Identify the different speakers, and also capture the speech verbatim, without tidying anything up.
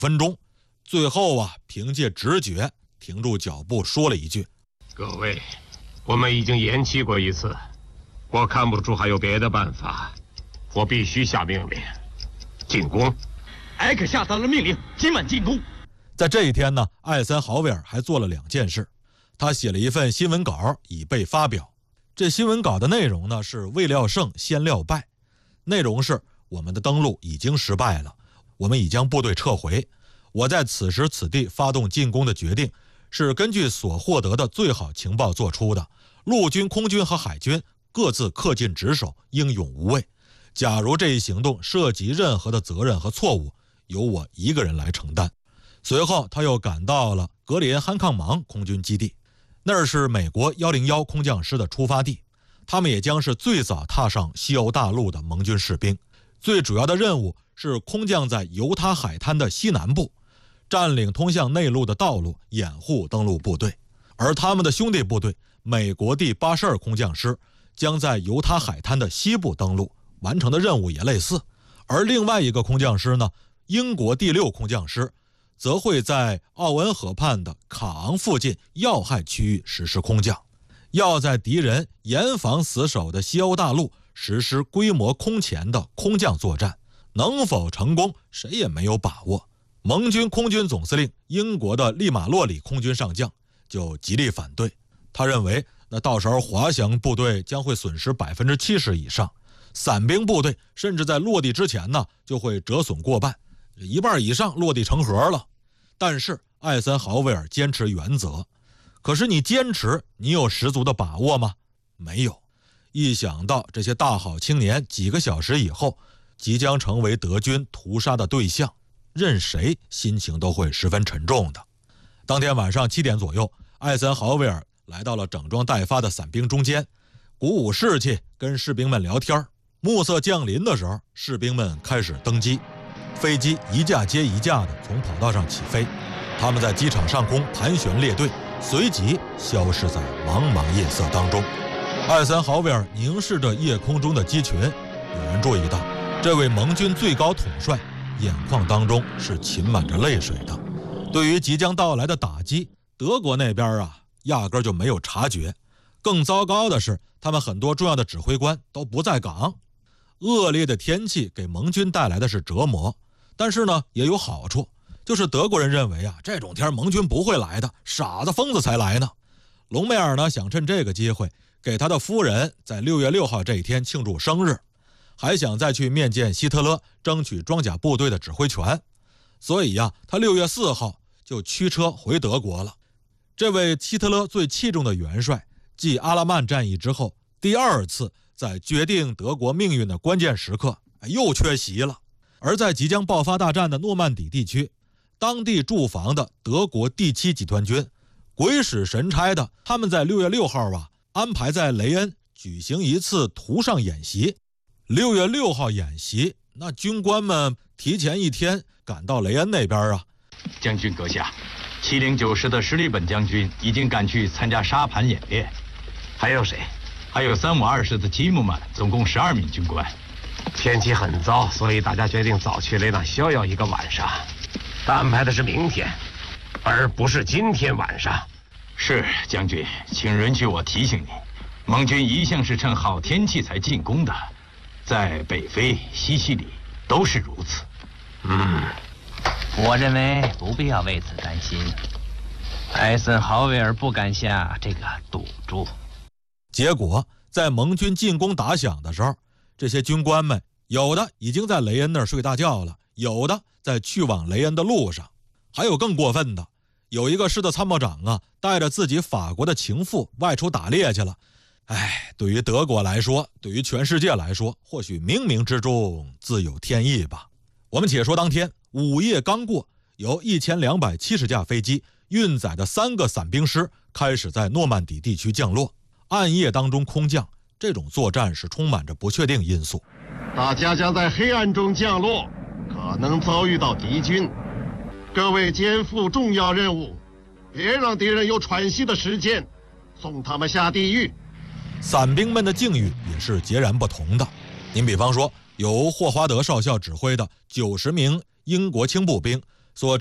Speaker 1: 分钟，最后啊，凭借直觉停住脚步，说了一句：“
Speaker 2: 各位，我们已经延期过一次，我看不出还有别的办法，我必须下命令，进攻。”
Speaker 3: 艾克下达了命令，今晚进攻。
Speaker 1: 在这一天呢，艾森豪威尔还做了两件事，他写了一份新闻稿以备发表。这新闻稿的内容呢是未料胜先料败，内容是我们的登陆已经失败了，我们已将部队撤回。我在此时此地发动进攻的决定是根据所获得的最好情报做出的，陆军、空军和海军各自恪尽职守，英勇无畏。假如这一行动涉及任何的责任和错误，由我一个人来承担。随后他又赶到了格里恩汉康芒空军基地，那儿是美国一零一空降师的出发地，他们也将是最早踏上西欧大陆的盟军士兵。最主要的任务是空降在犹他海滩的西南部，占领通向内陆的道路，掩护登陆部队。而他们的兄弟部队美国第八十二空降师将在犹他海滩的西部登陆，完成的任务也类似。而另外一个空降师呢，英国第六空降师则会在奥恩河畔的卡昂附近要害区域实施空降，要在敌人严防死守的西欧大陆实施规模空前的空降作战。能否成功，谁也没有把握。盟军空军总司令英国的利马洛里空军上将就极力反对，他认为那到时候滑翔部队将会损失 百分之七十 以上，伞兵部队甚至在落地之前呢就会折损过半，一半以上落地成盒了。但是艾森豪威尔坚持原则，可是你坚持，你有十足的把握吗？没有。一想到这些大好青年几个小时以后即将成为德军屠杀的对象，任谁心情都会十分沉重的。当天晚上七点左右，艾森豪威尔来到了整装待发的伞兵中间，鼓舞士气，跟士兵们聊天。暮色降临的时候，士兵们开始登机，飞机一架接一架的从跑道上起飞，他们在机场上空盘旋列队，随即消失在茫茫夜色当中。艾森豪威尔凝视着夜空中的机群，有人注意到这位盟军最高统帅眼眶当中是噙满着泪水的。对于即将到来的打击，德国那边啊压根就没有察觉。更糟糕的是，他们很多重要的指挥官都不在岗。恶劣的天气给盟军带来的是折磨，但是呢也有好处，就是德国人认为啊这种天盟军不会来的，傻子疯子才来呢。隆美尔呢想趁这个机会给他的夫人在六月六号这一天庆祝生日，还想再去面见希特勒，争取装甲部队的指挥权。所以呀，他六月四号就驱车回德国了。这位希特勒最器重的元帅，继阿拉曼战役之后，第二次在决定德国命运的关键时刻又缺席了。而在即将爆发大战的诺曼底地区，当地驻防的德国第七集团军鬼使神差的，他们在六月六号啊安排在雷恩举行一次图上演习。六月六号演习，那军官们提前一天赶到雷恩那边啊。
Speaker 3: 将军阁下，七零九师的史里本将军已经赶去参加沙盘演练。
Speaker 2: 还有谁？
Speaker 3: 还有三五二师的吉姆曼，总共十二名军官。
Speaker 2: 天气很糟，所以大家决定早去雷纳逍遥一个晚上。他安排的是明天，而不是今天晚上。
Speaker 3: 是将军，请允许我提醒你，盟军一向是趁好天气才进攻的，在北非、西西里都是如此。
Speaker 2: 嗯，
Speaker 4: 我认为不必要为此担心。艾森豪威尔不敢下这个赌注。
Speaker 1: 结果在盟军进攻打响的时候，这些军官们有的已经在雷恩那儿睡大觉了，有的在去往雷恩的路上，还有更过分的，有一个师的参谋长啊带着自己法国的情妇外出打猎去了。哎，对于德国来说，对于全世界来说，或许冥冥之中自有天意吧。我们且说当天午夜刚过，由一千两百七十架飞机运载的三个伞兵师开始在诺曼底地区降落。暗夜当中空降，这种作战是充满着不确定因素。
Speaker 5: 大家将在黑暗中降落，可能遭遇到敌军。各位肩负重要任务，别让敌人有喘息的时间，送他们下地狱。
Speaker 1: 伞兵们的境遇也是截然不同的。您比方说，由霍华德少校指挥的九十名英国轻步兵